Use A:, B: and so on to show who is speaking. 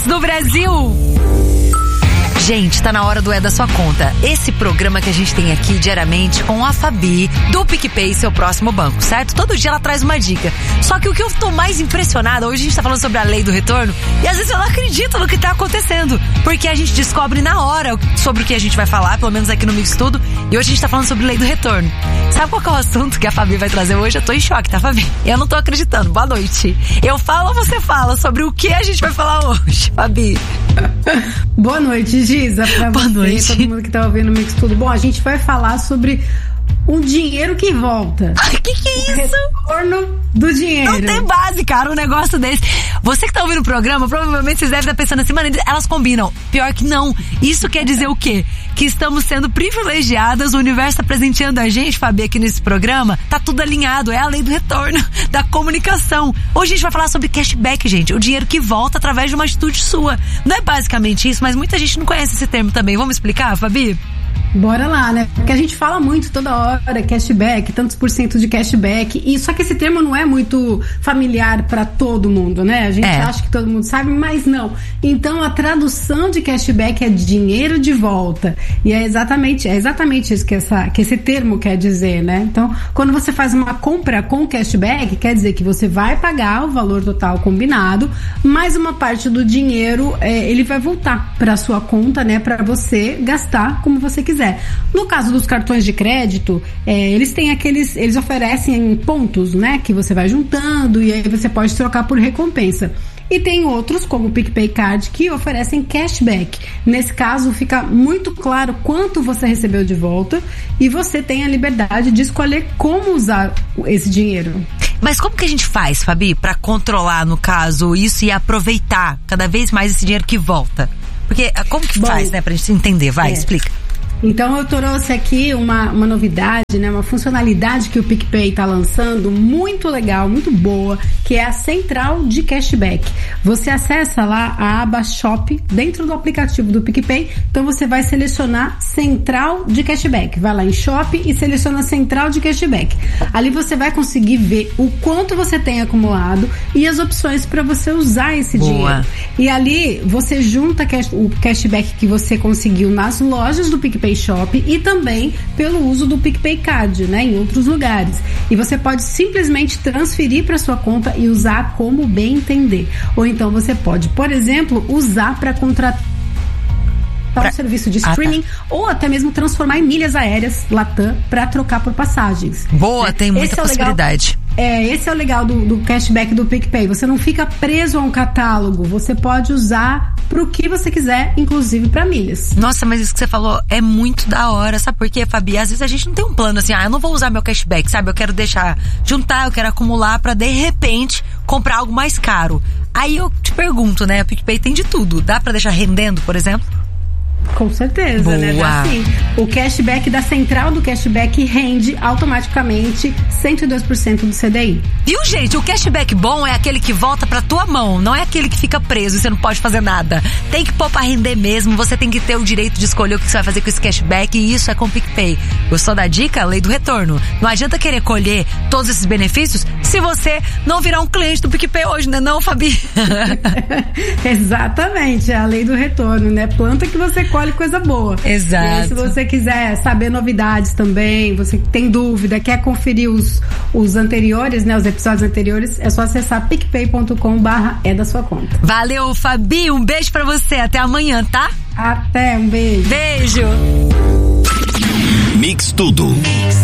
A: Mix do Brasil. Gente, tá na hora do É da Sua Conta. Esse programa que a gente tem aqui diariamente com a Fabi, do PicPay, seu próximo banco, certo? Todo dia ela traz uma dica. Só que o que eu tô mais impressionada, hoje a gente tá falando sobre a lei do retorno, e às vezes eu não acredito no que tá acontecendo, porque a gente descobre na hora sobre o que a gente vai falar, pelo menos aqui no Mix Tudo, e hoje a gente tá falando sobre lei do retorno. Sabe qual que é o assunto que a Fabi vai trazer hoje? Eu tô em choque, tá, Fabi? Eu não tô acreditando. Boa noite. Eu falo ou você fala sobre o que a gente vai falar hoje, Fabi?
B: Boa noite, Giza.
A: Boa noite.
B: Todo mundo que tá ouvindo o Mix Tudo. Bom, a gente vai falar sobre o dinheiro que volta.
A: Ai, que é isso?
B: O retorno do dinheiro.
A: Não tem base, cara, um negócio desse. Você que tá ouvindo o programa, provavelmente vocês devem estar pensando assim, mano, elas combinam. Pior que não. Isso quer dizer o quê? Que estamos sendo privilegiadas, o universo tá presenteando a gente, Fabi, aqui nesse programa. Tá tudo alinhado, é a lei do retorno, da comunicação. Hoje a gente vai falar sobre cashback, gente. O dinheiro que volta através de uma atitude sua. Não é basicamente isso, mas muita gente não conhece esse termo também. Vamos explicar, Fabi?
B: Bora lá, né? Porque a gente fala muito toda hora, cashback, tantos por cento de cashback, e só que esse termo não é muito familiar pra todo mundo, né? A gente acha que todo mundo sabe, mas não. Então a tradução de cashback é dinheiro de volta. E é exatamente isso que esse termo quer dizer, né? Então, quando você faz uma compra com cashback, quer dizer que você vai pagar o valor total combinado, mas uma parte do dinheiro ele vai voltar pra sua conta, né? Pra você gastar como você quiser. No caso dos cartões de crédito, eles têm eles oferecem pontos, né? Que você vai juntando e aí você pode trocar por recompensa. E tem outros, como o PicPay Card, que oferecem cashback. Nesse caso, fica muito claro quanto você recebeu de volta e você tem a liberdade de escolher como usar esse dinheiro.
A: Mas como que a gente faz, Fabi, pra controlar, no caso, isso e aproveitar cada vez mais esse dinheiro que volta? Porque como que faz, né, pra gente entender? Vai, explica.
B: Então eu trouxe aqui uma novidade, né, uma funcionalidade que o PicPay está lançando, muito legal, muito boa, que é a central de cashback. Você acessa lá a aba Shop dentro do aplicativo do PicPay, então você vai selecionar central de cashback. Vai lá em Shop e seleciona central de cashback. Ali você vai conseguir ver o quanto você tem acumulado e as opções para você usar esse dinheiro. E ali você junta o cashback que você conseguiu nas lojas do PicPay Shop e também pelo uso do PicPay Card, né, em outros lugares. E você pode simplesmente transferir para sua conta e usar como bem entender. Ou então você pode, por exemplo, usar para contratar um serviço de streaming ou até mesmo transformar em milhas aéreas Latam para trocar por passagens.
A: Boa, tem muita possibilidade.
B: Esse é o legal do cashback do PicPay. Você não fica preso a um catálogo. Você pode usar pro que você quiser, inclusive para milhas.
A: Nossa, mas isso que você falou é muito da hora. Sabe por quê, Fabi? Às vezes a gente não tem um plano assim, eu não vou usar meu cashback, sabe? Eu quero deixar juntar, eu quero acumular pra de repente comprar algo mais caro. Aí eu te pergunto, né? O PicPay tem de tudo. Dá pra deixar rendendo, por exemplo?
B: Com certeza,
A: boa,
B: né? Assim, o cashback da central do cashback rende automaticamente 102% do CDI.
A: Viu, gente? O cashback bom é aquele que volta pra tua mão, não é aquele que fica preso e você não pode fazer nada. Tem que pôr pra render mesmo, você tem que ter o direito de escolher o que você vai fazer com esse cashback e isso é com o PicPay. Gostou da dica? Lei do retorno. Não adianta querer colher todos esses benefícios se você não virar um cliente do PicPay hoje, né não, Fabi?
B: Exatamente, é a lei do retorno, né? Planta que você colhe coisa boa.
A: Exato.
B: E aí, se você quiser saber novidades também, você tem dúvida, quer conferir os anteriores, né, os episódios anteriores, é só acessar picpay.com/é da sua conta.
A: Valeu, Fabi, um beijo pra você, até amanhã, tá?
B: Até, um beijo.
A: Beijo.
C: Mix Tudo.